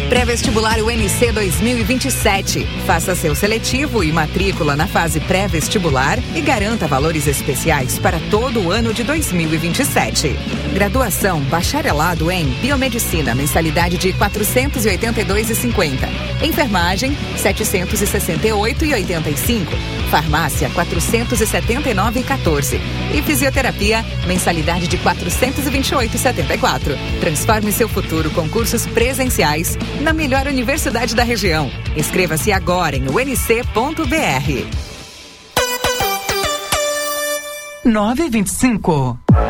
Pré-vestibular UNC 2027. Faça seu seletivo e matrícula na fase pré-vestibular e garanta valores especiais para todo o ano de 2027. Graduação bacharelado em Biomedicina, mensalidade de R$ 482,50. Enfermagem, R$ 768,85. Farmácia, R$ 479,14. E fisioterapia, mensalidade de R$ 428,74. Transforme seu futuro com cursos presenciais na melhor universidade da região. Inscreva-se agora em unc.br. 9h25.